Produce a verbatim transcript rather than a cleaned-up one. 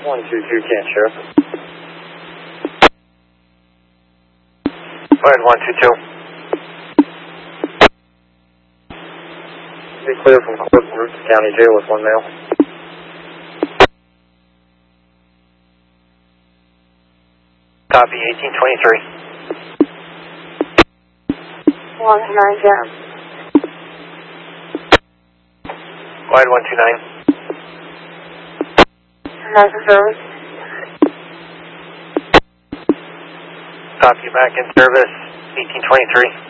one two two, can't sheriff. Go ahead, one two two. Be clear from Court Route to County Jail with one male. Copy, eighteen twenty-three. one nine zero. Go ahead, one two nine. American service. Copy, back in service, eighteen twenty-three.